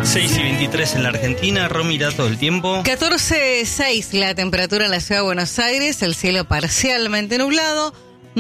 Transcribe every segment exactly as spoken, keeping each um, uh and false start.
seis y veintitrés en la Argentina. Romy, datos del tiempo. catorce seis la temperatura en la ciudad de Buenos Aires, el cielo parcialmente nublado,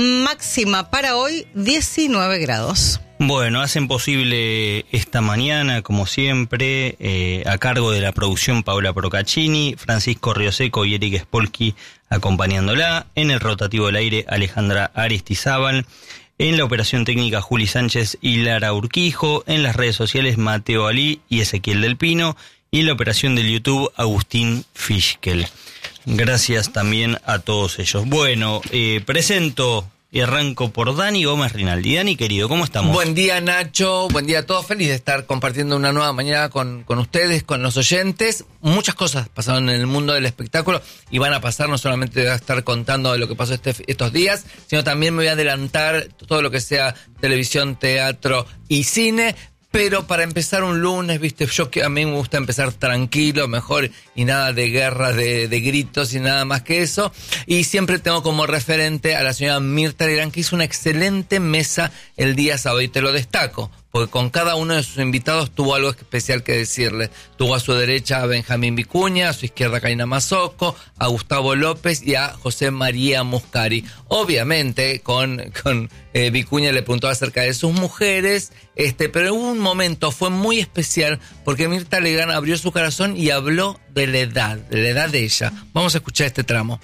máxima para hoy diecinueve grados. Bueno, hacen posible esta mañana, como siempre, eh, a cargo de la producción Paola Procaccini, Francisco Rioseco y Eric Spolsky acompañándola, en el rotativo del aire Alejandra Aristizábal, en la operación técnica Juli Sánchez y Lara Urquijo, en las redes sociales Mateo Ali y Ezequiel del Pino, y en la operación del YouTube Agustín Fischkel. Gracias también a todos ellos. Bueno, eh, presento y arranco por Dani Gómez Rinaldi. Dani, querido, ¿cómo estamos? Buen día, Nacho. Buen día a todos. Feliz de estar compartiendo una nueva mañana con, con ustedes, con los oyentes. Muchas cosas pasaron en el mundo del espectáculo y van a pasar. No solamente voy a estar contando de lo que pasó este, estos días, sino también me voy a adelantar todo lo que sea televisión, teatro y cine. Pero para empezar un lunes, viste, yo que a mí me gusta empezar tranquilo, mejor, y nada de guerra, de, de gritos y nada más que eso. Y siempre tengo como referente a la señora Mirta Legrand, que hizo una excelente mesa el día sábado, y te lo destaco, porque con cada uno de sus invitados tuvo algo especial que decirle. Tuvo a su derecha a Benjamín Vicuña, a su izquierda a Karina Mazzocco, a Gustavo López y a José María Muscari. Obviamente, con, con eh, Vicuña le preguntó acerca de sus mujeres, este, pero hubo un momento, fue muy especial, porque Mirta Legrand abrió su corazón y habló de la edad, de la edad de ella. Vamos a escuchar este tramo.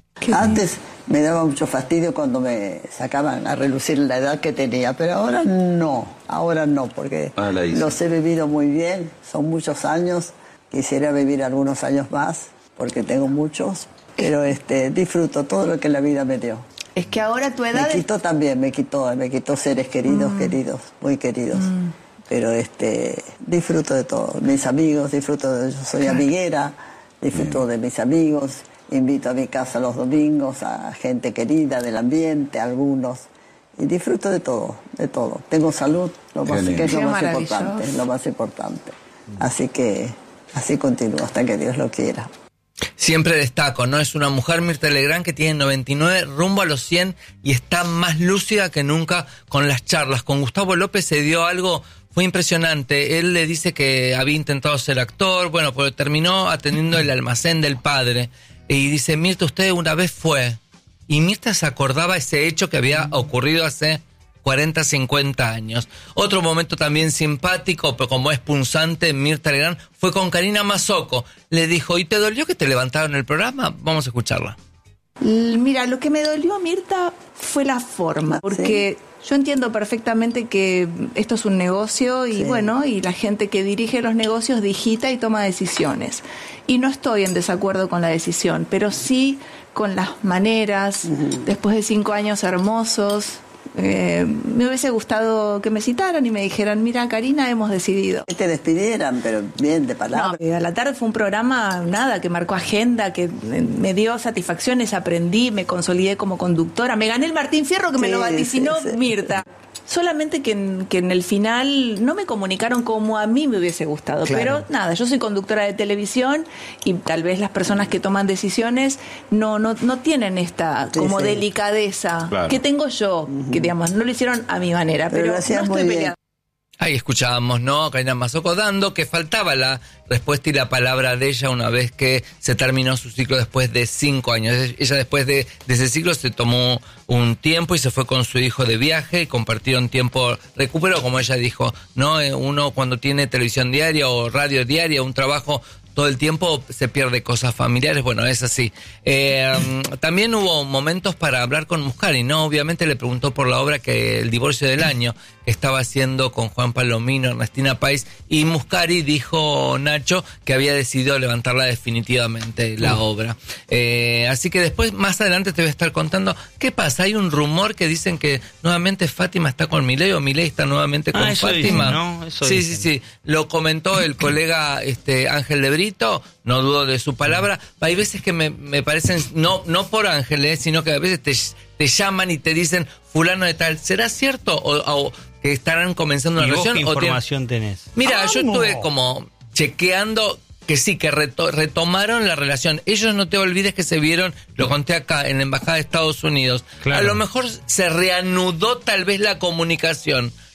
Antes me daba mucho fastidio cuando me sacaban a relucir la edad que tenía, pero ahora no, ahora no, porque ah, los he vivido muy bien, son muchos años, quisiera vivir algunos años más, porque tengo muchos, pero este disfruto todo lo que la vida me dio. Es que ahora tu edad... Me quitó también, me quitó, me quitó seres queridos, mm. queridos, muy queridos, mm. pero este disfruto de todo, mis amigos, disfruto de, yo soy amiguera, disfruto mm. de mis amigos. Invito a mi casa los domingos a gente querida del ambiente, algunos, y disfruto de todo, de todo. Tengo salud, lo más, que es lo más importante, lo más importante. Así que así continúo hasta que Dios lo quiera. Siempre destaco, ¿no? Es una mujer, Mirta Legrand, que tiene noventa y nueve, rumbo a los cien, y está más lúcida que nunca con las charlas. Con Gustavo López se dio algo... Fue impresionante. Él le dice que había intentado ser actor, bueno, pero terminó atendiendo el almacén del padre. Y dice, Mirta, usted una vez fue. Y Mirta se acordaba ese hecho que había ocurrido hace cuarenta, cincuenta años. Otro momento también simpático, pero como es punzante, Mirta Legrand, fue con Karina Mazzocco. Le dijo, ¿y te dolió que te levantaron el programa? Vamos a escucharla. Mira, lo que me dolió a Mirta fue la forma, porque... ¿Sí? Yo entiendo perfectamente que esto es un negocio y sí. bueno, y la gente que dirige los negocios digita y toma decisiones. Y no estoy en desacuerdo con la decisión, pero sí con las maneras, uh-huh. después de cinco años hermosos. Eh, me hubiese gustado que me citaran y me dijeran, mira, Karina, hemos decidido. Que te despidieran, pero bien, de palabra. No, a la tarde fue un programa, nada, que marcó agenda, que me dio satisfacciones, aprendí, me consolidé como conductora, me gané el Martín Fierro que sí, me lo vaticinó sí, sí. Mirta. Solamente que en, que en el final no me comunicaron como a mí me hubiese gustado. Claro. Pero nada, yo soy conductora de televisión y tal vez las personas que toman decisiones no no, no tienen esta sí, como sí. delicadeza claro. que tengo yo, uh-huh. que digamos, no lo hicieron a mi manera, pero, pero no estoy peleada. Ahí escuchábamos, ¿no? Karina Mazzocco dando que faltaba la respuesta y la palabra de ella una vez que se terminó su ciclo después de cinco años. Ella después de, de ese ciclo se tomó un tiempo y se fue con su hijo de viaje y compartieron tiempo recupero, como ella dijo, ¿no? Uno cuando tiene televisión diaria o radio diaria, un trabajo todo el tiempo se pierde cosas familiares, bueno, es así. Eh, también hubo momentos para hablar con Muscari, ¿no? Obviamente le preguntó por la obra que El divorcio del año, que estaba haciendo con Juan Palomino, Ernestina Páez, y Muscari dijo, Nacho, que había decidido levantarla definitivamente, la uh. obra. Eh, así que después, más adelante te voy a estar contando qué pasa. Hay un rumor que dicen que nuevamente Fátima está con Milei, o Milei está nuevamente con ah, eso Fátima. Dicen, ¿no? Eso sí, dicen. sí, sí. Lo comentó el colega este Ángel de Brito, no dudo de su palabra. Hay veces que me, me parecen, no no por Ángel, eh, sino que a veces te, te llaman y te dicen fulano de tal. ¿Será cierto o, o que estarán comenzando una relación? ¿Qué información o tenés? Mira, ¡Vamos! Yo estuve como chequeando que sí, que reto, retomaron la relación. Ellos, no te olvides que se vieron, lo conté acá, en la Embajada de Estados Unidos. Claro. A lo mejor se reanudó tal vez la comunicación.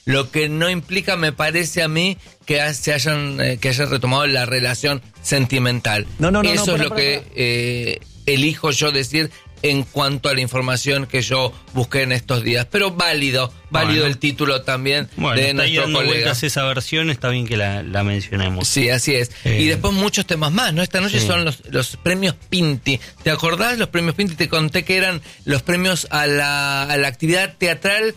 lo que no implica, me parece a mí, que se hayan, eh, que hayan retomado la relación sentimental. No, no, no, Eso no, es para, lo para, que para. Eh, elijo yo decir en cuanto a la información que yo busqué en estos días. Pero válido, válido Bueno. el título también Bueno, de está ahí nuestro dando colega. vueltas esa versión, está bien que la, la mencionemos. Sí, así es. Eh. Y después muchos temas más, ¿no? Esta noche Sí. son los, los premios Pinti. ¿Te acordás? Los premios Pinti, te conté que eran los premios a la, a la actividad teatral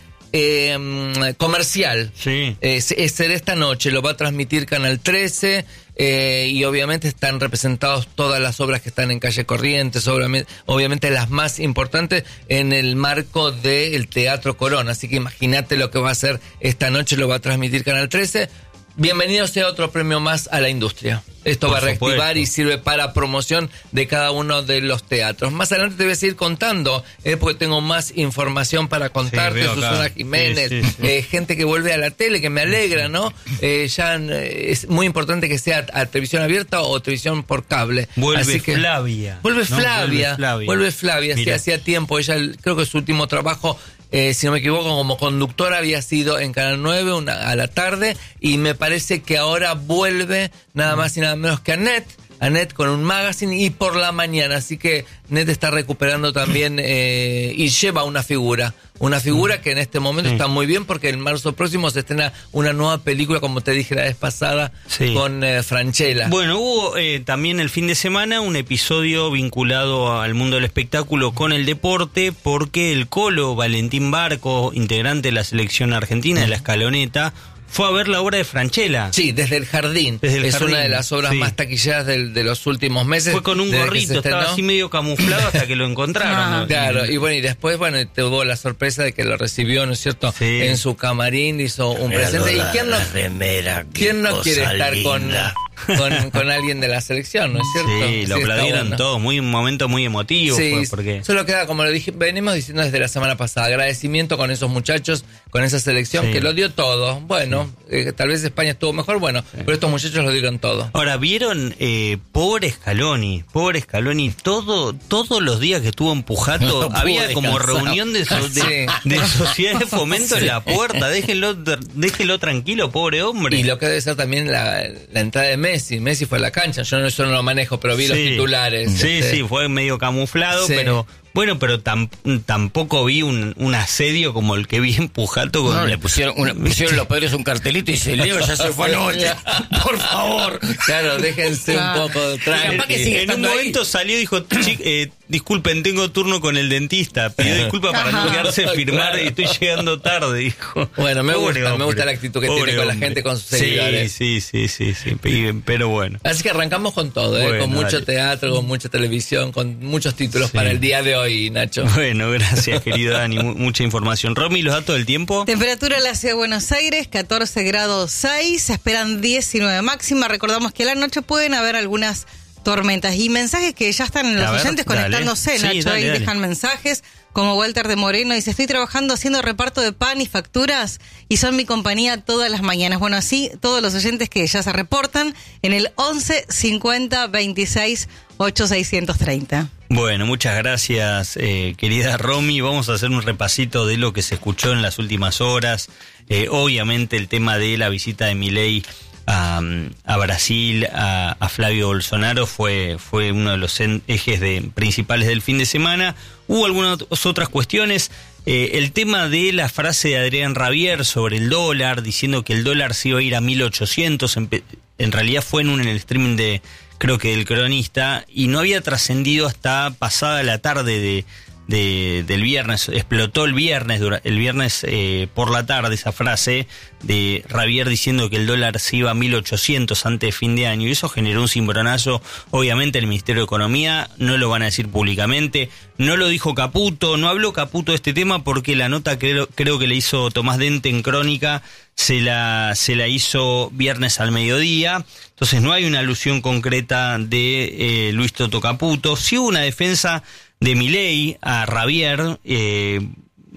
eh, comercial. Sí. Es, es ser esta noche, lo va a transmitir Canal trece. Eh, y obviamente están representados todas las obras que están en Calle Corrientes, obviamente, obviamente las más importantes en el marco del Teatro Corona. Así que imagínate lo que va a hacer esta noche, lo va a transmitir Canal trece. Bienvenido sea otro premio más a la industria. Esto Por va a reactivar supuesto. y sirve para promoción de cada uno de los teatros. Más adelante te voy a seguir contando, eh, porque tengo más información para contarte. veo acá. Susana Jiménez, Sí, sí, sí. eh, gente que vuelve a la tele, que me alegra, ¿no? Eh, ya eh, es muy importante que sea a, a televisión abierta o televisión por cable. Vuelve Así que- Flavia. Vuelve ¿no? Flavia. Vuelve Flavia. Vuelve Flavia. Sí, Mira. hacía tiempo. Ella, creo que su último trabajo, eh, si no me equivoco, como conductora había sido en Canal nueve una, a la tarde. Y me parece que ahora vuelve nada más y nada menos que Annette. Annette con un magazine y por la mañana. Así que Annette está recuperando también eh, y lleva una figura. Una figura que en este momento Sí. está muy bien porque en marzo próximo se estrena una nueva película, como te dije la vez pasada, Sí. con eh, Francella. Bueno, hubo eh, también el fin de semana un episodio vinculado al mundo del espectáculo con el deporte, porque el Colo Valentín Barco, integrante de la selección argentina de la Escaloneta, fue a ver la obra de Francella. Sí, Desde el Jardín. Desde el es Jardín, una de las obras sí. más taquilleras del- de los últimos meses. Fue con un desde que se gorrito, estrenó. estaba así medio camuflado hasta que lo encontraron. Ah. ¿no? Claro, Y- y bueno, y después, bueno, tuvo la sorpresa de que lo recibió, ¿no es cierto? Sí. En su camarín, hizo un presente. ¿Y quién no, ¿quién no quiere estar con, con, con alguien de la selección, ¿no es cierto? Sí, lo está aplaudieron bueno. todos, muy un momento muy emotivo. Sí, fue porque... solo queda, como lo dije, venimos diciendo desde la semana pasada, agradecimiento con esos muchachos, con esa selección Sí. que lo dio todo. Bueno, eh, tal vez España estuvo mejor, bueno, pero estos muchachos lo dieron todo. Ahora, ¿vieron? Eh, pobre Scaloni, pobre Scaloni, todo, todos los días que estuvo en Pujato, No pudo había como descansar. reunión de, so- de, Sí. de sociedad de fomento en la puerta, déjenlo, déjenlo tranquilo, pobre hombre. Y lo que debe ser también la, la entrada de Messi. Messi fue a la cancha, yo no, eso no lo manejo, pero vi los Sí. titulares. Sí, este. sí, fue medio camuflado, Sí. pero bueno, pero tam- tampoco vi un, un asedio como el que vi en Pujato. Con, No, le pusieron, una, pusieron los padres un cartelito y dice, Leo ya se fue anoche, por favor. Claro, déjense Claro. un poco Capaz que tranqui. sigue En un estando ahí. momento salió y dijo, "Chi- eh, disculpen, tengo turno con el dentista. Pidió disculpas para no Ajá. quedarse a firmar Claro. y estoy llegando tarde", dijo. Bueno, me Pobre gusta, me hombre, gusta la actitud que pobre tiene con la hombre. gente, con sus Sí, seguidores. Sí, sí, sí, sí, sí, pero bueno. Así que arrancamos con todo, ¿eh? Bueno, con mucho dale. teatro, con mucha televisión, con muchos títulos Sí. para el día de hoy, Nacho. Bueno, gracias, querido Dani, mu- mucha información. Romy, ¿los datos del tiempo? Temperatura en la ciudad de Buenos Aires, catorce grados seis, se esperan diecinueve máxima. Recordamos que a la noche pueden haber algunas tormentas y mensajes que ya están en los A ver, oyentes dale. conectándose, Sí, Nacho, dale, ahí dale. dejan mensajes, como Walter de Moreno, dice, estoy trabajando haciendo reparto de pan y facturas y son mi compañía todas las mañanas. Bueno, así todos los oyentes que ya se reportan en el once cincuenta veintiséis ocho seiscientos treinta. Bueno, muchas gracias, eh, querida Romy. Vamos a hacer un repasito de lo que se escuchó en las últimas horas. Eh, obviamente el tema de la visita de Milei a, a Brasil, a, a Flavio Bolsonaro, fue, fue uno de los en- ejes de, principales del fin de semana. Hubo algunas otras cuestiones. Eh, el tema de la frase de Adrián Rabier sobre el dólar, diciendo que el dólar se iba a ir a mil ochocientos, en, en realidad fue en, un, en el streaming de, creo que del Cronista, y no había trascendido hasta pasada la tarde de, de, del viernes. Explotó el viernes, dura- el viernes eh, por la tarde esa frase de Rabier diciendo que el dólar se iba a mil ochocientos antes de fin de año, y eso generó un cimbronazo. Obviamente el Ministerio de Economía no lo van a decir públicamente, no lo dijo Caputo, no habló Caputo de este tema porque la nota creo, creo que le hizo Tomás Dente en Crónica, se la, se la hizo viernes al mediodía, entonces no hay una alusión concreta de eh, Luis Toto Caputo. Sí hubo una defensa de Milei a Rabier, eh,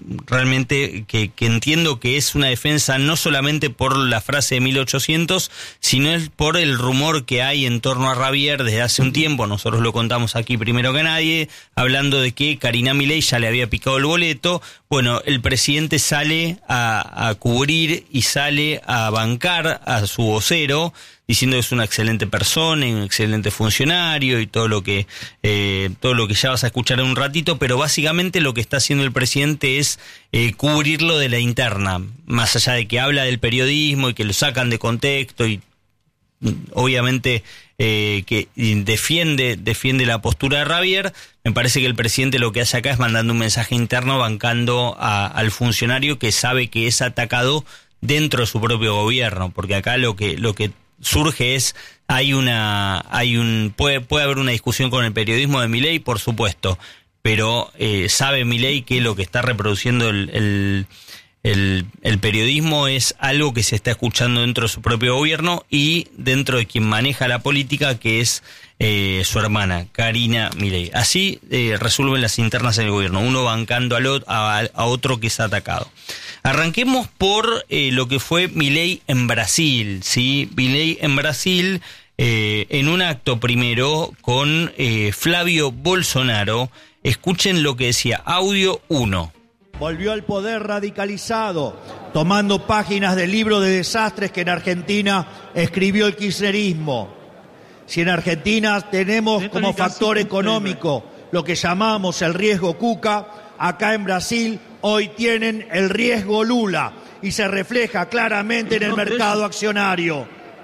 realmente que, que entiendo que es una defensa no solamente por la frase de mil ochocientos, sino es por el rumor que hay en torno a Javier desde hace un tiempo. Nosotros lo contamos aquí primero que nadie, hablando de que Karina Milei ya le había picado el boleto. Bueno, el presidente sale a, a cubrir y sale a bancar a su vocero, diciendo que es una excelente persona y un excelente funcionario y todo lo que eh, todo lo que ya vas a escuchar en un ratito, pero básicamente lo que está haciendo el presidente es eh, cubrirlo de la interna, más allá de que habla del periodismo y que lo sacan de contexto y obviamente eh, que defiende defiende la postura de Javier. Me parece que el presidente lo que hace acá es mandando un mensaje interno bancando a, al funcionario que sabe que es atacado dentro de su propio gobierno, porque acá lo que lo que surge es hay una hay un puede puede haber una discusión con el periodismo de Milei, por supuesto, pero eh, sabe Milei que lo que está reproduciendo el, el el el periodismo es algo que se está escuchando dentro de su propio gobierno y dentro de quien maneja la política, que es eh, su hermana Karina Milei. Así eh, resuelven las internas en el gobierno, uno bancando a, lo, a, a otro que es atacado. Arranquemos por eh, lo que fue Milei en Brasil, ¿sí? Milei en Brasil, eh, en un acto primero con eh, Flavio Bolsonaro. Escuchen lo que decía, audio uno. Volvió al poder radicalizado, tomando páginas del libro de desastres que en Argentina escribió el kirchnerismo. Si en Argentina tenemos como factor económico lo que llamamos el riesgo Cuca, acá en Brasil hoy tienen el riesgo Lula y se refleja claramente en el mercado accionario.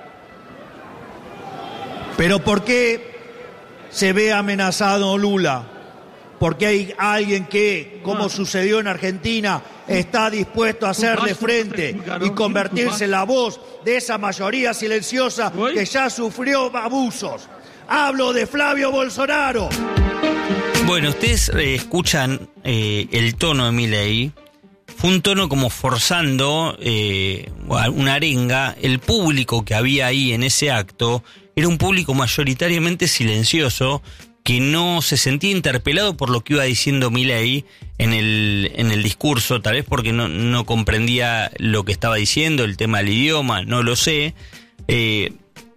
Pero ¿por qué se ve amenazado Lula? Porque hay alguien que, como sucedió en Argentina, está dispuesto a hacerle frente y convertirse en la voz de esa mayoría silenciosa que ya sufrió abusos. Hablo de Flavio Bolsonaro. Bueno, ustedes eh, escuchan eh, el tono de Milei. Fue un tono como forzando eh, una arenga. El público que había ahí en ese acto era un público mayoritariamente silencioso, que no se sentía interpelado por lo que iba diciendo Milei en el en el discurso, tal vez porque no, no comprendía lo que estaba diciendo, el tema del idioma, no lo sé, eh,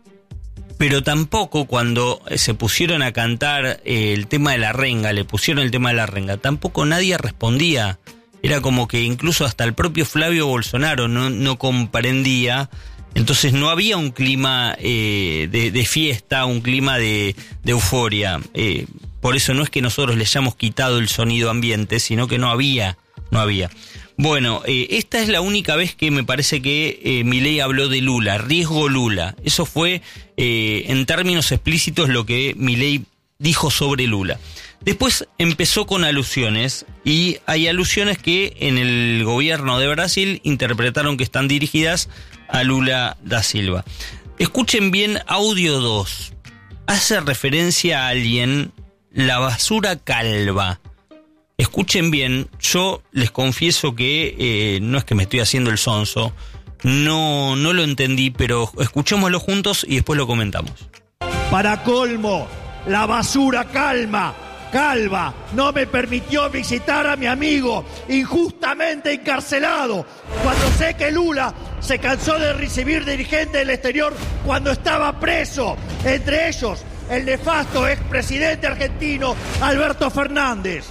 pero tampoco cuando se pusieron a cantar eh, el tema de la renga, le pusieron el tema de la renga, tampoco nadie respondía. Era como que incluso hasta el propio Flavio Bolsonaro no, no comprendía. Entonces no había un clima eh, de, de fiesta, un clima de, de euforia. Eh, por eso no es que nosotros le hayamos quitado el sonido ambiente, sino que no había, no había. Bueno, eh, esta es la única vez que me parece que eh, Milei habló de Lula, riesgo Lula. Eso fue eh, en términos explícitos lo que Milei dijo sobre Lula. Después empezó con alusiones, y hay alusiones que en el gobierno de Brasil interpretaron que están dirigidas a Lula da Silva. Escuchen bien audio dos. Hace referencia a alguien, la basura calva. Escuchen bien, yo les confieso que eh, no es que me estoy haciendo el sonso, no, no lo entendí, pero escuchémoslo juntos y después lo comentamos. Para colmo, la basura calma. Calva no me permitió visitar a mi amigo injustamente encarcelado, cuando sé que Lula se cansó de recibir dirigentes del exterior cuando estaba preso, entre ellos el nefasto expresidente argentino Alberto Fernández.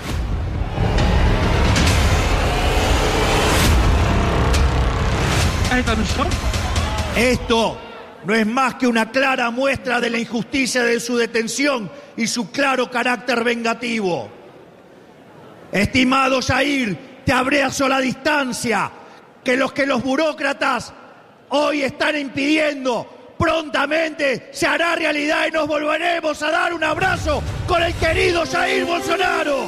Esto no es más que una clara muestra de la injusticia de su detención y su claro carácter vengativo. Estimado Jair, te abrazo a la distancia, que los que los burócratas hoy están impidiendo, prontamente se hará realidad y nos volveremos a dar un abrazo con el querido Jair Bolsonaro.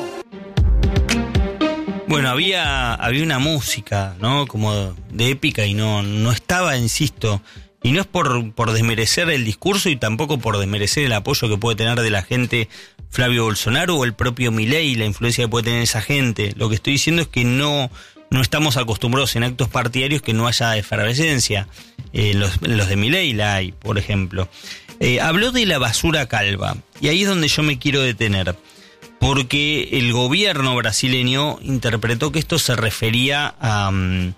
Bueno, había, había una música, ¿no? Como de épica y no, no estaba, insisto. Y no es por, por desmerecer el discurso y tampoco por desmerecer el apoyo que puede tener de la gente Flavio Bolsonaro o el propio Milei y la influencia que puede tener esa gente. Lo que estoy diciendo es que no, no estamos acostumbrados en actos partidarios que no haya efervescencia. Eh, los, los de Milei la hay, por ejemplo. Eh, habló de la basura calva y ahí es donde yo me quiero detener. porque el gobierno brasileño interpretó que esto se refería a,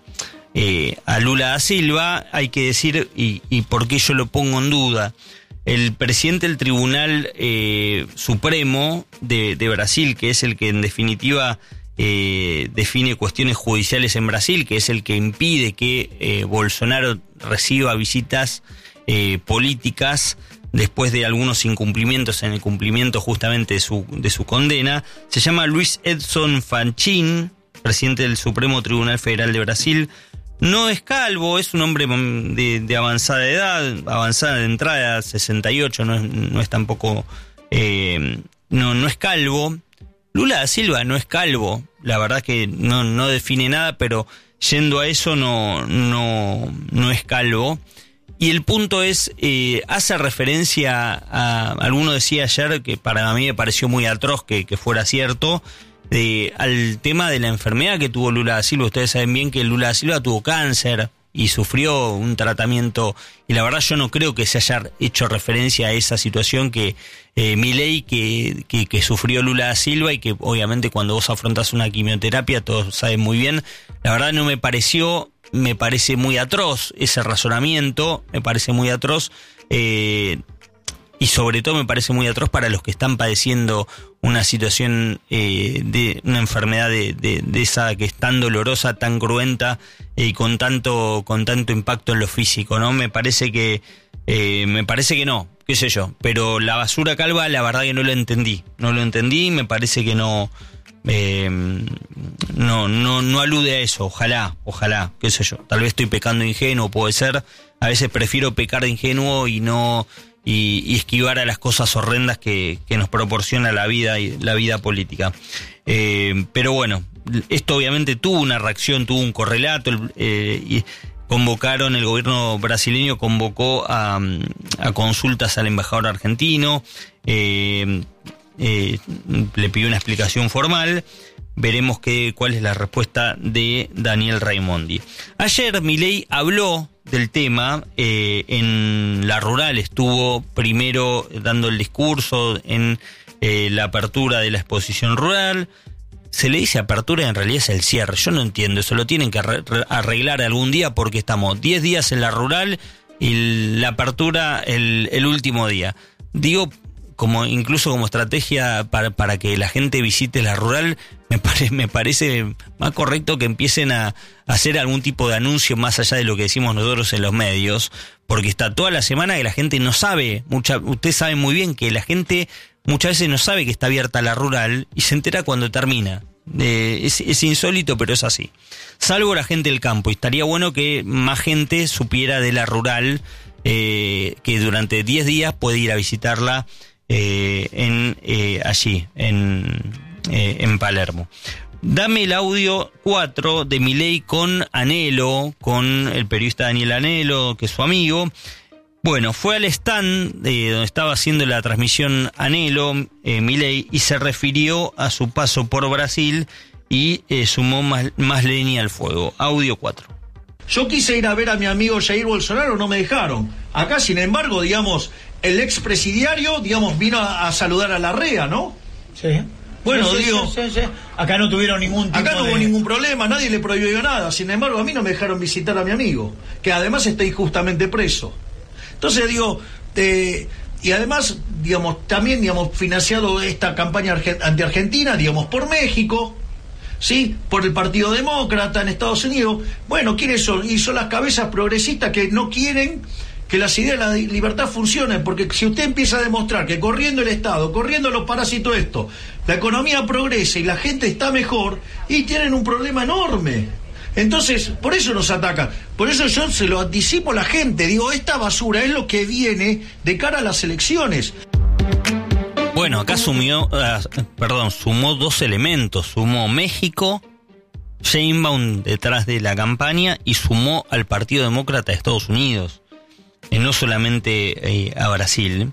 eh, a Lula da Silva. Hay que decir, y, y por qué yo lo pongo en duda, el presidente del Tribunal eh, Supremo de, de Brasil, que es el que en definitiva eh, define cuestiones judiciales en Brasil, que es el que impide que eh, Bolsonaro reciba visitas eh, políticas después de algunos incumplimientos en el cumplimiento justamente de su, de su condena, se llama Luis Edson Fachin, presidente del Supremo Tribunal Federal de Brasil. No es calvo, es un hombre de, de avanzada edad, avanzada de entrada, sesenta y ocho, no es, no es tampoco, eh, no, no es calvo. Lula da Silva no es calvo, la verdad que no, no define nada, pero yendo a eso no, no, no es calvo. Y el punto es, eh, hace referencia a, alguno decía ayer, que para mí me pareció muy atroz que, que fuera cierto, de, al tema de la enfermedad que tuvo Lula da Silva. Ustedes saben bien que Lula da Silva tuvo cáncer y sufrió un tratamiento, y la verdad yo no creo que se haya hecho referencia a esa situación que eh, Milei que, que, que sufrió Lula da Silva, y que obviamente cuando vos afrontás una quimioterapia todos saben muy bien. La verdad no me pareció, me parece muy atroz ese razonamiento, me parece muy atroz, eh, y sobre todo me parece muy atroz para los que están padeciendo una situación eh, de una enfermedad de, de, de esa que es tan dolorosa, tan cruenta eh, y con tanto con tanto impacto en lo físico, ¿no? Me parece que eh, me parece que no, qué sé yo, pero la basura calva la verdad que no lo entendí, no lo entendí, me parece que no eh, no no no alude a eso, ojalá, ojalá, qué sé yo, tal vez estoy pecando ingenuo, puede ser, a veces prefiero pecar de ingenuo y no Y, y esquivar a las cosas horrendas que, que nos proporciona la vida y la vida política. Eh, pero bueno, esto obviamente tuvo una reacción, tuvo un correlato, eh, y convocaron, el gobierno brasileño convocó a, a consultas al embajador argentino, eh, eh, le pidió una explicación formal. Veremos que, cuál es la respuesta de Daniel Raimondi. Ayer Milei habló del tema, eh, en la rural estuvo primero dando el discurso en eh, la apertura de la exposición rural. Se le dice apertura y en realidad es el cierre. Yo no entiendo, eso lo tienen que arreglar algún día porque estamos diez días en la rural y la apertura el, el último día. Digo, como incluso como estrategia para, para que la gente visite la rural, me, pare, me parece más correcto que empiecen a, a hacer algún tipo de anuncio más allá de lo que decimos nosotros en los medios, porque está toda la semana que la gente no sabe, mucha, ustedes saben muy bien que la gente muchas veces no sabe que está abierta la rural y se entera cuando termina. Eh, es, es insólito, pero es así. Salvo la gente del campo, y estaría bueno que más gente supiera de la rural, eh, que durante diez días puede ir a visitarla. Eh, en eh, allí, en, eh, en Palermo. Dame el audio cuatro de Milei con Anelo, con el periodista Daniel Anelo, que es su amigo. Bueno, fue al stand eh, donde estaba haciendo la transmisión Anelo, eh, Milei, y se refirió a su paso por Brasil y eh, sumó más, más leña al fuego. Audio cuatro. Yo quise ir a ver a mi amigo Jair Bolsonaro, no me dejaron. Acá, sin embargo, digamos, el expresidiario, digamos, vino a, a saludar a Larrea, ¿no? Sí. Bueno, sí, digo... Sí, sí, sí. Acá no tuvieron ningún tipo Acá no de... hubo ningún problema, nadie le prohibió nada. Sin embargo, a mí no me dejaron visitar a mi amigo, que además está injustamente preso. Entonces, digo... Eh, y además, digamos, también, digamos, financiado esta campaña anti-argentina, digamos, por México... ¿Sí? Por el Partido Demócrata en Estados Unidos. Bueno, ¿quiénes son? Y son las cabezas progresistas que no quieren que las ideas de la libertad funcionen, porque si usted empieza a demostrar que corriendo el Estado, corriendo los parásitos esto, la economía progresa y la gente está mejor, y tienen un problema enorme. Entonces, por eso nos atacan. Por eso yo se lo anticipo a la gente. Digo, esta basura es lo que viene de cara a las elecciones. Bueno, acá sumió, uh, perdón, sumó dos elementos. Sumó México, Sheinbaum detrás de la campaña, y sumó al Partido Demócrata de Estados Unidos. Eh, no solamente eh, a Brasil.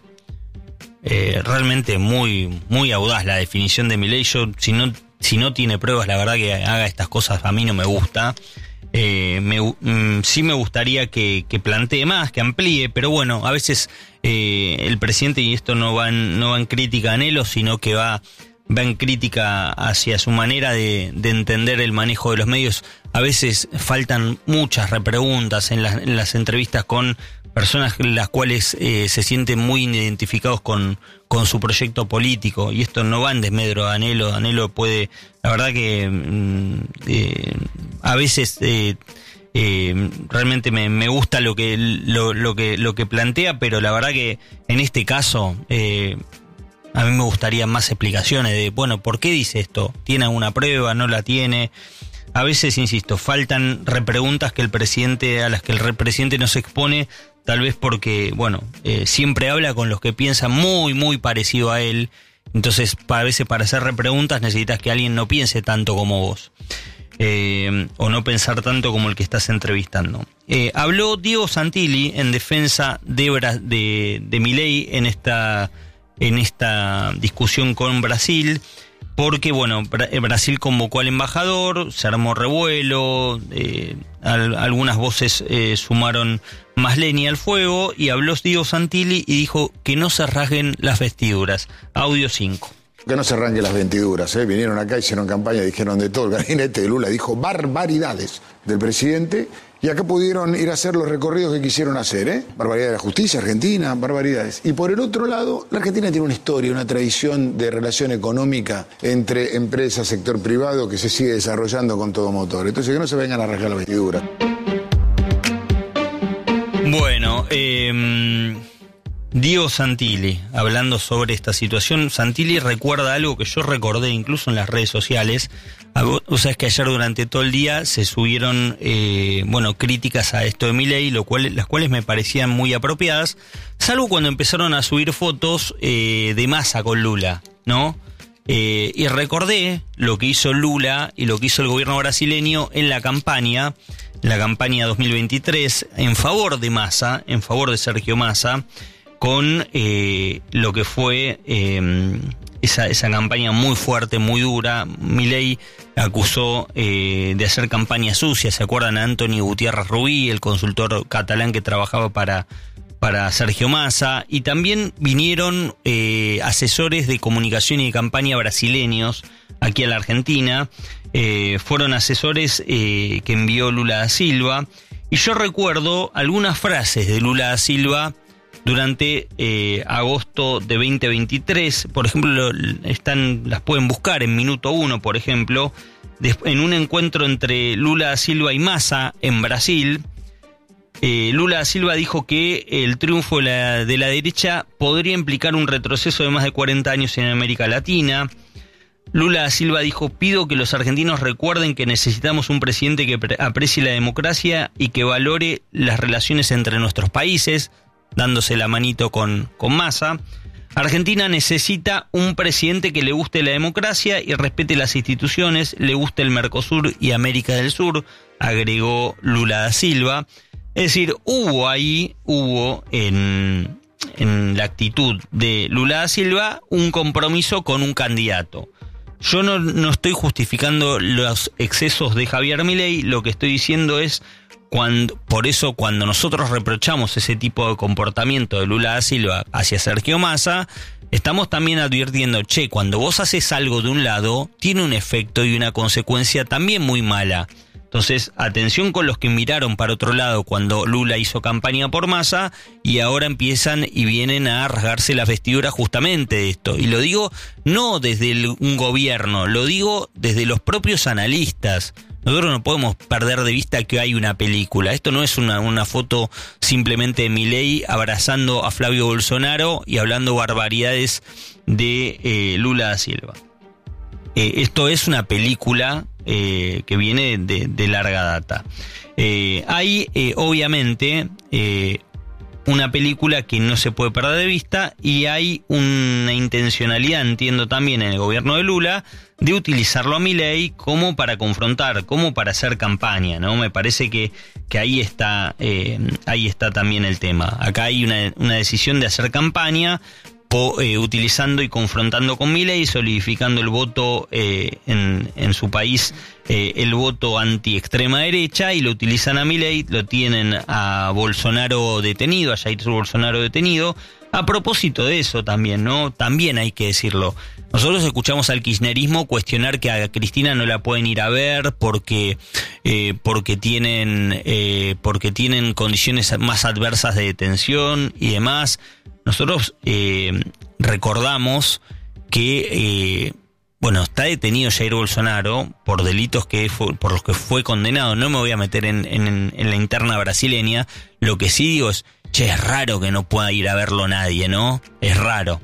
Eh, realmente muy muy audaz la definición de Milei. Yo, si no, si no tiene pruebas, la verdad que haga estas cosas a mí no me gusta. Eh, me, mm, sí me gustaría que, que plantee más, que amplíe, pero bueno, a veces eh, el presidente, y esto no va en, no va en crítica a Anelo, sino que va ven crítica hacia su manera de, de entender el manejo de los medios. A veces faltan muchas repreguntas en las, en las entrevistas con personas las cuales eh, se sienten muy identificados con, con su proyecto político, y esto no va en desmedro de Danelo. Danelo puede, la verdad que mm, eh, a veces eh, eh, realmente me, me gusta lo que, lo, lo que, lo que plantea, pero la verdad que en este caso eh, a mí me gustaría más explicaciones de, bueno, ¿por qué dice esto? ¿Tiene alguna prueba? ¿No la tiene? A veces, insisto, faltan repreguntas que el presidente, a las que el presidente no se expone, tal vez porque, bueno, eh, siempre habla con los que piensan muy, muy parecido a él. Entonces, a veces para hacer repreguntas necesitas que alguien no piense tanto como vos. Eh, o no pensar tanto como el que estás entrevistando. Eh, habló Diego Santilli en defensa de, Bra- de, de Milei en esta, en esta discusión con Brasil. Porque, bueno, Brasil convocó al embajador, se armó revuelo, eh, al, algunas voces eh, sumaron más leña al fuego, y habló Diego Santilli y dijo que no se rasguen las vestiduras. Audio cinco. Que no se arranquen las vestiduras, ¿eh? Vinieron acá, hicieron campaña, dijeron de todo. El gabinete de Lula dijo barbaridades del presidente, y acá pudieron ir a hacer los recorridos que quisieron hacer, ¿eh? Barbaridad de la justicia argentina, barbaridades. Y por el otro lado, la Argentina tiene una historia, una tradición de relación económica entre empresas, sector privado, que se sigue desarrollando con todo motor. Entonces, que no se vengan a rasgar las vestiduras. Bueno, eh... Diego Santilli, hablando sobre esta situación. Santilli recuerda algo que yo recordé incluso en las redes sociales. O sea, es que ayer durante todo el día se subieron, eh, bueno, críticas a esto de Milei, lo cual, las cuales me parecían muy apropiadas, salvo cuando empezaron a subir fotos eh, de Massa con Lula, ¿no? Eh, y recordé lo que hizo Lula y lo que hizo el gobierno brasileño en la campaña, la campaña dos mil veintitrés, en favor de Massa, en favor de Sergio Massa, con eh, lo que fue eh, esa, esa campaña muy fuerte, muy dura. Milei acusó eh, de hacer campaña sucia. ¿Se acuerdan a Anthony Gutiérrez Rubí, el consultor catalán que trabajaba para, para Sergio Massa? Y también vinieron eh, asesores de comunicación y de campaña brasileños aquí a la Argentina. Eh, fueron asesores eh, que envió Lula da Silva. Y yo recuerdo algunas frases de Lula da Silva durante eh, agosto de veinte veintitrés, por ejemplo, están, las pueden buscar en Minuto Uno, por ejemplo, en un encuentro entre Lula da Silva y Massa en Brasil. Eh, Lula da Silva dijo que el triunfo de la, de la derecha podría implicar un retroceso de más de cuarenta años en América Latina. Lula da Silva dijo: pido que los argentinos recuerden que necesitamos un presidente que aprecie la democracia y que valore las relaciones entre nuestros países, dándose la manito con, con Massa. Argentina necesita un presidente que le guste la democracia y respete las instituciones, le guste el Mercosur y América del Sur, agregó Lula da Silva. Es decir, hubo ahí, hubo en, en la actitud de Lula da Silva un compromiso con un candidato. Yo no, no estoy justificando los excesos de Javier Milei, lo que estoy diciendo es, Cuando, por eso cuando nosotros reprochamos ese tipo de comportamiento de Lula da Silva hacia Sergio Massa, estamos también advirtiendo, che, cuando vos haces algo de un lado, tiene un efecto y una consecuencia también muy mala. Entonces, atención con los que miraron para otro lado cuando Lula hizo campaña por Massa y ahora empiezan y vienen a rasgarse las vestiduras justamente de esto. Y lo digo no desde el, un gobierno, lo digo desde los propios analistas. Nosotros no podemos perder de vista que hay una película. Esto no es una, una foto simplemente de Milei abrazando a Flavio Bolsonaro y hablando barbaridades de eh, Lula da Silva. Eh, esto es una película eh, que viene de, de larga data. Eh, hay, eh, obviamente, eh, una película que no se puede perder de vista, y hay una intencionalidad, entiendo también, en el gobierno de Lula, de utilizarlo a Milei como para confrontar, como para hacer campaña, ¿no? Me parece que, que ahí está, eh, ahí está también el tema. Acá hay una, una decisión de hacer campaña po, eh, utilizando y confrontando con Milei, solidificando el voto eh, en, en su país, eh, el voto anti-extrema derecha, y lo utilizan a Milei, lo tienen a Bolsonaro detenido, a Jair Bolsonaro detenido. A propósito de eso también, ¿no? También hay que decirlo. Nosotros escuchamos al kirchnerismo cuestionar que a Cristina no la pueden ir a ver porque eh, porque tienen eh, porque tienen condiciones más adversas de detención y demás. Nosotros eh, recordamos que eh, bueno, está detenido Jair Bolsonaro por delitos que fue, por los que fue condenado. No me voy a meter en, en, en la interna brasileña. Lo que sí digo es, che, es raro que no pueda ir a verlo nadie, ¿no? Es raro.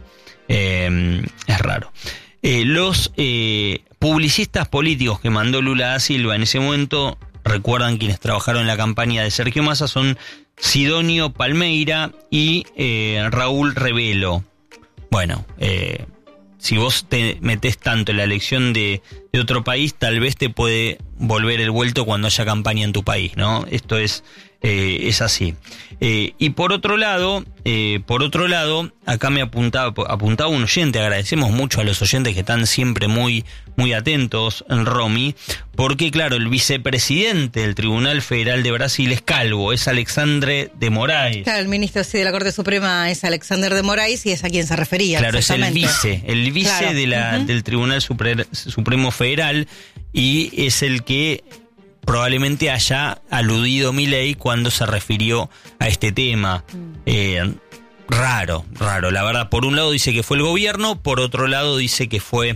Eh, es raro. Eh, los eh, publicistas políticos que mandó Lula da Silva en ese momento, recuerdan quienes trabajaron en la campaña de Sergio Massa, son Sidonio Palmeira y eh, Raúl Rebelo. Bueno, eh, si vos te metés tanto en la elección de, de otro país, tal vez te puede volver el vuelto cuando haya campaña en tu país, ¿no? Esto es... Eh, es así. Eh, y por otro lado, eh, por otro lado, acá me apuntaba, apuntaba un oyente, agradecemos mucho a los oyentes que están siempre muy, muy atentos en Romy, porque claro, el vicepresidente del Tribunal Federal de Brasil es calvo, es Alexandre de Moraes. Claro, el ministro sí, de la Corte Suprema es Alexander de Moraes y es a quien se refería. Claro, es el vice, el vice claro. de la, uh-huh. del Tribunal Supre- Supremo Federal, y es el que probablemente haya aludido Milei cuando se refirió a este tema. Eh, raro, raro. La verdad, por un lado dice que fue el gobierno, por otro lado dice que fue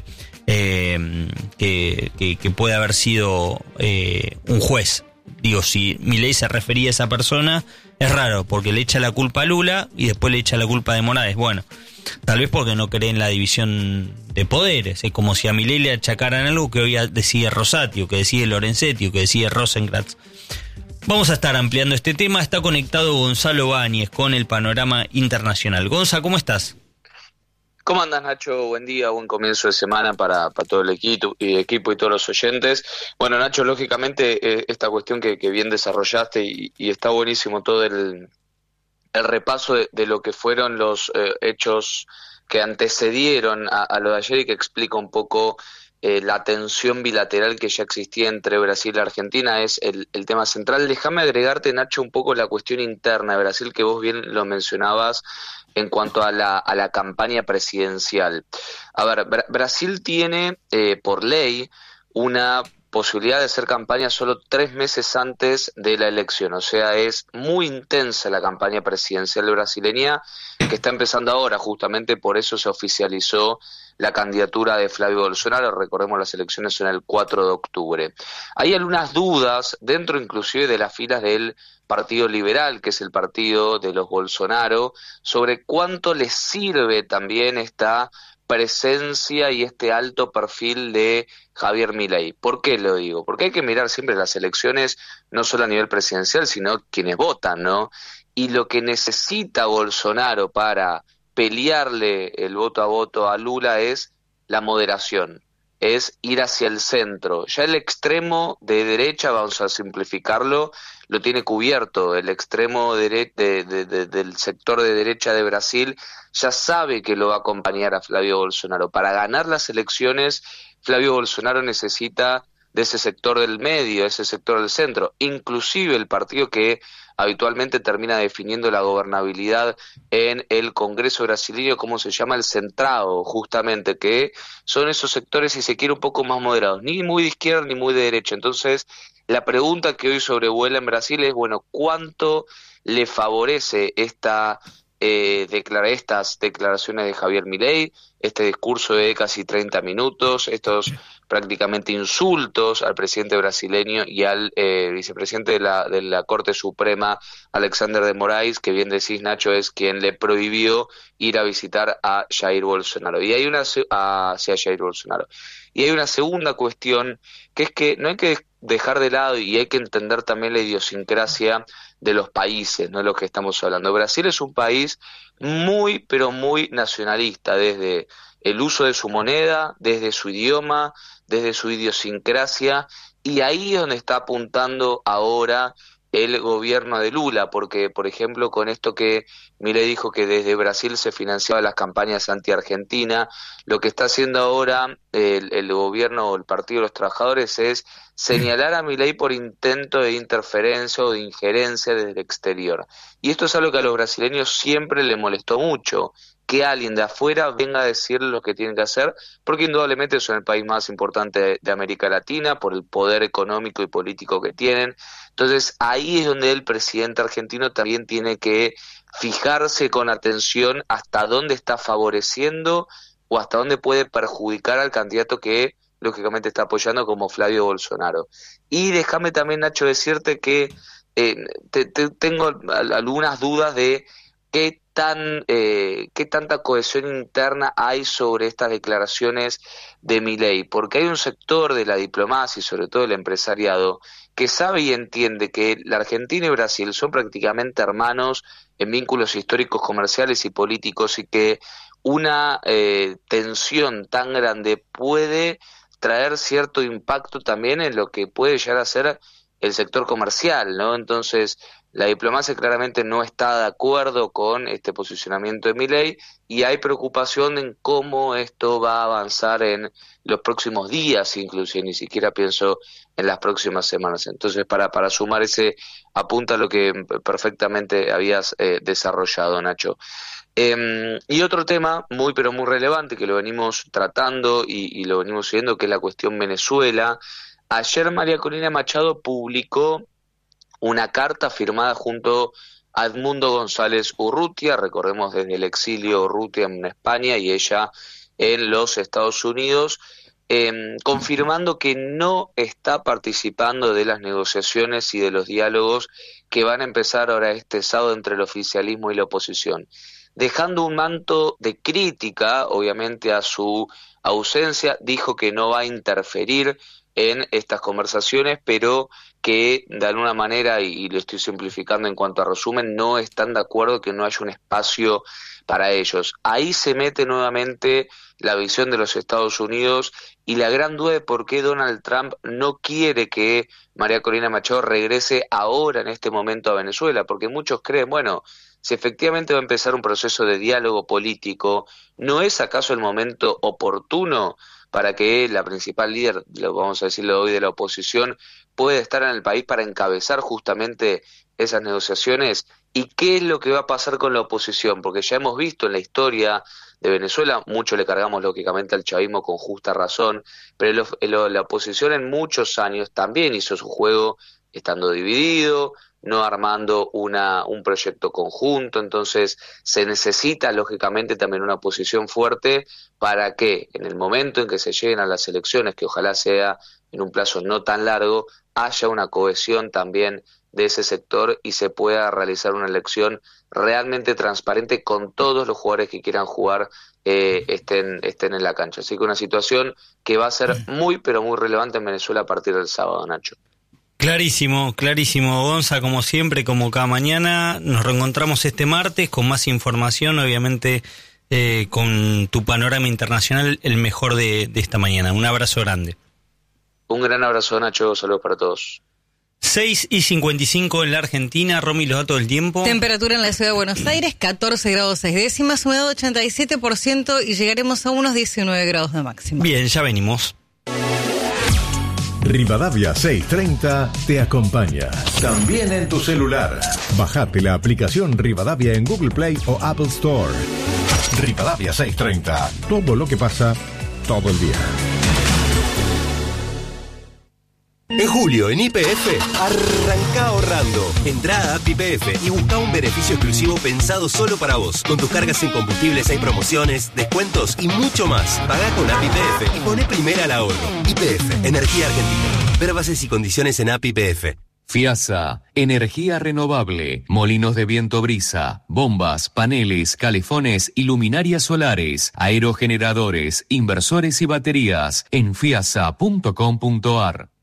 eh, que, que, que puede haber sido eh, un juez. Digo, si Milei se refería a esa persona, es raro, porque le echa la culpa a Lula y después le echa la culpa de Morales. Bueno, tal vez porque no cree en la división de poderes. Es como si a Milei le achacaran algo que hoy decide Rosati, o que decide Lorenzetti, o que decide Rosenkrantz. Vamos a estar ampliando este tema. Está conectado Gonzalo Báñez con el panorama internacional. Gonza, ¿cómo estás? ¿Cómo andas, Nacho? Buen día, buen comienzo de semana para, para todo el equipo y, equipo y todos los oyentes. Bueno, Nacho, lógicamente eh, esta cuestión que, que bien desarrollaste y, y está buenísimo todo el, el repaso de, de lo que fueron los eh, hechos que antecedieron a, a lo de ayer y que explica un poco eh, la tensión bilateral que ya existía entre Brasil y Argentina, es el, el tema central. Déjame agregarte, Nacho, un poco la cuestión interna de Brasil, que vos bien lo mencionabas en cuanto a la, a la campaña presidencial. A ver, Bra- Brasil tiene eh, por ley una posibilidad de hacer campaña solo tres meses antes de la elección, o sea, es muy intensa la campaña presidencial brasileña que está empezando ahora, justamente por eso se oficializó la candidatura de Flavio Bolsonaro. Recordemos, las elecciones son el cuatro de octubre. Hay algunas dudas dentro inclusive de las filas del Partido Liberal, que es el partido de los Bolsonaro, sobre cuánto les sirve también esta presencia y este alto perfil de Javier Milei. ¿Por qué lo digo? Porque hay que mirar siempre las elecciones, no solo a nivel presidencial, sino quienes votan, ¿no? Y lo que necesita Bolsonaro para pelearle el voto a voto a Lula es la moderación, es ir hacia el centro. Ya el extremo de derecha, vamos a simplificarlo, lo tiene cubierto. El extremo dere- de, de, de, del sector de derecha de Brasil ya sabe que lo va a acompañar a Flavio Bolsonaro. Para ganar las elecciones, Flavio Bolsonaro necesita de ese sector del medio, ese sector del centro, inclusive el partido que habitualmente termina definiendo la gobernabilidad en el Congreso brasileño, como se llama, el Centrado, justamente, que son esos sectores, si se quiere, un poco más moderados, ni muy de izquierda ni muy de derecha. Entonces, la pregunta que hoy sobrevuela en Brasil es, bueno, ¿cuánto le favorece esta eh, declara, estas declaraciones de Javier Milei, este discurso de casi treinta minutos, estos prácticamente insultos al presidente brasileño y al eh, vicepresidente de la, de la Corte Suprema, Alexander de Moraes, que bien decís, Nacho, es quien le prohibió ir a visitar a Jair Bolsonaro. Y hay una a, hacia Jair Bolsonaro. Y hay una segunda cuestión, que es que no hay que dejar de lado y hay que entender también la idiosincrasia de los países, no es lo que estamos hablando. Brasil es un país muy, pero muy nacionalista, desde el uso de su moneda, desde su idioma, desde su idiosincrasia, y ahí es donde está apuntando ahora el gobierno de Lula, porque, por ejemplo, con esto que Milei dijo que desde Brasil se financiaban las campañas anti-Argentina, lo que está haciendo ahora el, el gobierno o el Partido de los Trabajadores es señalar a Milei por intento de interferencia o de injerencia desde el exterior. Y esto es algo que a los brasileños siempre les molestó mucho, que alguien de afuera venga a decirle lo que tienen que hacer, porque indudablemente son el país más importante de, de América Latina, por el poder económico y político que tienen. Entonces ahí es donde el presidente argentino también tiene que fijarse con atención hasta dónde está favoreciendo o hasta dónde puede perjudicar al candidato que lógicamente está apoyando, como Flavio Bolsonaro. Y déjame también, Nacho, decirte que eh, te, te, tengo algunas dudas de qué tan eh, qué tanta cohesión interna hay sobre estas declaraciones de Milei, porque hay un sector de la diplomacia y sobre todo del empresariado que sabe y entiende que la Argentina y Brasil son prácticamente hermanos en vínculos históricos, comerciales y políticos, y que una eh, tensión tan grande puede traer cierto impacto también en lo que puede llegar a ser el sector comercial, ¿no? Entonces, la diplomacia claramente no está de acuerdo con este posicionamiento de Milei y hay preocupación en cómo esto va a avanzar en los próximos días, inclusive, ni siquiera pienso en las próximas semanas. Entonces, para, para sumar ese apunta a lo que perfectamente habías eh, desarrollado, Nacho. Eh, y otro tema muy pero muy relevante que lo venimos tratando y, y lo venimos viendo, que es la cuestión Venezuela. Ayer María Corina Machado publicó una carta firmada junto a Edmundo González Urrutia, recordemos desde el exilio Urrutia en España y ella en los Estados Unidos, eh, confirmando que no está participando de las negociaciones y de los diálogos que van a empezar ahora este sábado entre el oficialismo y la oposición, dejando un manto de crítica, obviamente, a su ausencia. Dijo que no va a interferir en estas conversaciones, pero que de alguna manera, y, y lo estoy simplificando en cuanto a resumen, no están de acuerdo que no haya un espacio para ellos. Ahí se mete nuevamente la visión de los Estados Unidos y la gran duda de por qué Donald Trump no quiere que María Corina Machado regrese ahora en este momento a Venezuela, porque muchos creen, bueno, si efectivamente va a empezar un proceso de diálogo político, ¿no es acaso el momento oportuno para que la principal líder, lo vamos a decirlo hoy, de la oposición, pueda estar en el país para encabezar justamente esas negociaciones? ¿Y qué es lo que va a pasar con la oposición? Porque ya hemos visto en la historia de Venezuela, mucho le cargamos lógicamente al chavismo con justa razón, pero el, el, la oposición en muchos años también hizo su juego estando dividido, no armando una un proyecto conjunto. Entonces se necesita lógicamente también una oposición fuerte para que en el momento en que se lleguen a las elecciones, que ojalá sea en un plazo no tan largo, haya una cohesión también de ese sector y se pueda realizar una elección realmente transparente con todos los jugadores que quieran jugar eh, estén, estén en la cancha. Así que una situación que va a ser muy pero muy relevante en Venezuela a partir del sábado, Nacho. Clarísimo, clarísimo, Gonza, como siempre, como cada mañana. Nos reencontramos este martes con más información, obviamente eh, con tu panorama internacional, el mejor de, de esta mañana. Un abrazo grande. Un gran abrazo, Nacho, saludos para todos. seis y cincuenta y cinco en la Argentina. Romy, los datos del tiempo. Temperatura en la ciudad de Buenos Aires, catorce grados seis décimas, humedad ochenta y siete por ciento y llegaremos a unos diecinueve grados de máxima. Bien, ya venimos. Rivadavia seiscientos treinta te acompaña. También en tu celular. Bajate la aplicación Rivadavia en Google Play o Apple Store. Rivadavia seiscientos treinta. Todo lo que pasa, todo el día. En julio, en Y P F, arranca ahorrando. Entrá a App Y P F y busca un beneficio exclusivo pensado solo para vos. Con tus cargas en combustibles hay promociones, descuentos y mucho más. Pagá con App Y P F y poné primera al ahorro. Y P F, Energía Argentina. Ver bases y condiciones en App Y P F. FIASA, energía renovable, molinos de viento brisa, bombas, paneles, calefones y luminarias solares, aerogeneradores, inversores y baterías en fiasa punto com punto ar.